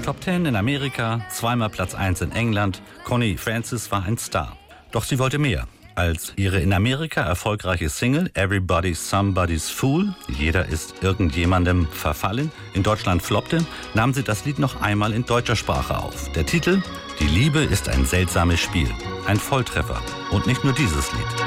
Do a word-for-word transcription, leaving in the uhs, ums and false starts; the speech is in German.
Top Ten in Amerika, zweimal Platz eins in England. Connie Francis war ein Star. Doch sie wollte mehr. Als ihre in Amerika erfolgreiche Single Everybody's Somebody's Fool, jeder ist irgendjemandem verfallen, in Deutschland floppte, nahm sie das Lied noch einmal in deutscher Sprache auf. Der Titel: Die Liebe ist ein seltsames Spiel. Ein Volltreffer. Und nicht nur dieses Lied.